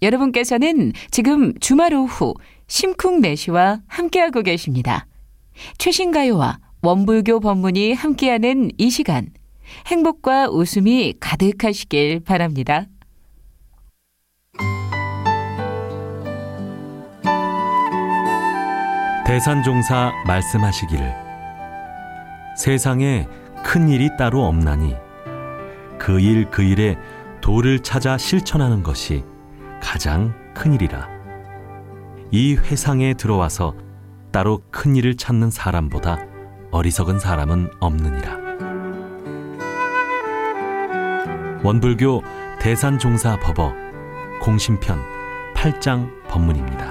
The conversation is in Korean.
여러분께서는 지금 주말 오후 심쿵래시와 함께하고 계십니다. 최신가요와 원불교 법문이 함께하는 이 시간, 행복과 웃음이 가득하시길 바랍니다. 대산종사 말씀하시기를 세상에 큰 일이 따로 없나니 그 일 그 일에 도를 찾아 실천하는 것이 가장 큰 일이라. 이 회상에 들어와서 따로 큰 일을 찾는 사람보다 어리석은 사람은 없느니라. 원불교 대산종사 법어 공심편 8장 법문입니다.